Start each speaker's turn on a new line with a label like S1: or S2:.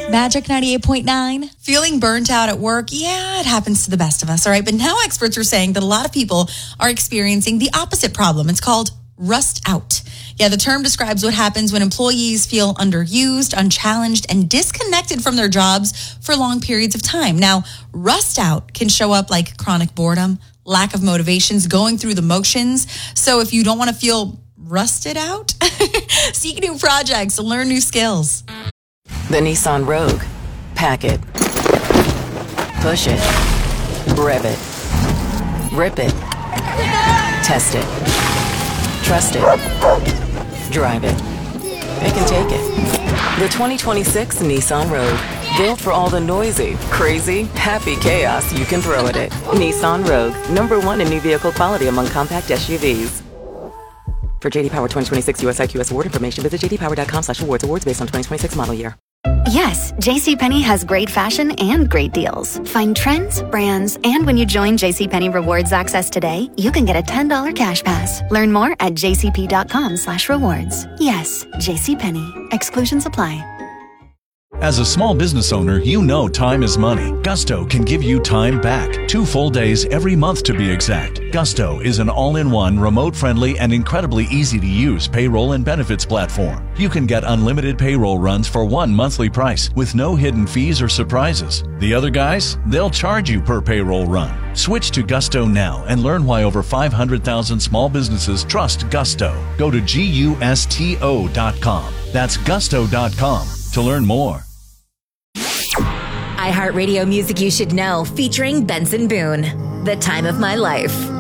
S1: Magic 98.9. Feeling burnt out at work? Yeah, it happens to the best of us, all right? But now experts are saying that a lot of people are experiencing the opposite problem. It's called rust out. Yeah, the term describes what happens when employees feel underused, unchallenged, and disconnected from their jobs for long periods of time. Now, rust out can show up like chronic boredom, lack of motivations, going through the motions. So if you don't want to feel rusted out, seek new projects, learn new skills.
S2: The Nissan Rogue. Pack it. Push it. Rev it. Rip it. Test it. Trust it. Drive it. Pick and take it. The 2026 Nissan Rogue. Built for all the noisy, crazy, happy chaos you can throw at it. Nissan Rogue. #1 in new vehicle quality among compact SUVs. For JD Power 2026 US IQS award information, visit jdpower.com/awards. Awards based on 2026 model year.
S3: Yes, JCPenney has great fashion and great deals. Find trends, brands, and when you join JCPenney Rewards Access today, you can get a $10 cash pass. Learn more at jcp.com/rewards. Yes, JCPenney. Exclusions apply.
S4: As a small business owner, you know time is money. Gusto can give you time back. 2 full days every month to be exact. Gusto is an all-in-one, remote-friendly, and incredibly easy-to-use payroll and benefits platform. You can get unlimited payroll runs for one monthly price with no hidden fees or surprises. The other guys, they'll charge you per payroll run. Switch to Gusto now and learn why over 500,000 small businesses trust Gusto. Go to gusto.com. That's gusto.com to learn more.
S5: iHeartRadio Music You Should Know, featuring Benson Boone. The Time of My Life.